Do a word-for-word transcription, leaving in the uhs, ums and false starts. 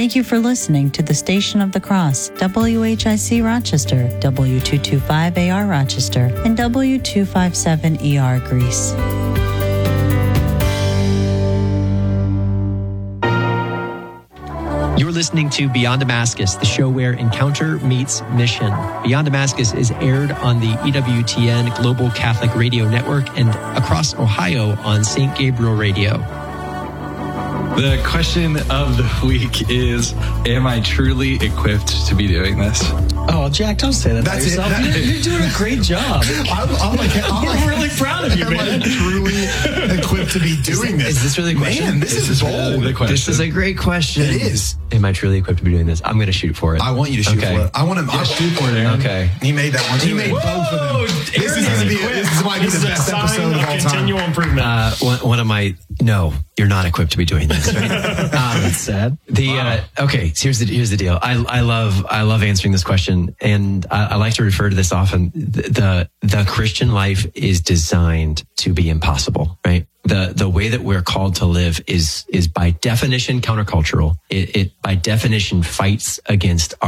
Thank you for listening to the Station of the Cross, W H I C Rochester, W two twenty-five A R Rochester, and W two fifty-seven E R Greece. You're listening to Beyond Damascus, the show where encounter meets mission. Beyond Damascus is aired on the E W T N Global Catholic Radio Network and across Ohio on Saint Gabriel Radio. The question of the week is, am I truly equipped to be doing this? Oh, Jack, don't say that That's about yourself. it. That, you're, you're doing a great job. I'm, I'm like, I'm We're really proud of you, am man. I truly equipped to be doing this? Is this really a question? Man, this is, Is this bold. really the question? This is a great question. It is. Am I truly equipped to be doing this? I'm going to shoot for it. I want you to shoot Okay. for it. I want him. Yeah, I shoot for it, Aaron. Okay. He made that one. He made both of them. This is gonna be. This might be the best episode of all time. Continual improvement. Uh, one, one of my, no, you're not equipped to be doing this. Right? um, That's sad. The uh, okay, so here's the here's the deal. I I love I love answering this question, and I, I like to refer to this often. The, the the Christian life is designed to be impossible, right? The the way that we're called to live is is by definition countercultural. It, it by definition fights against our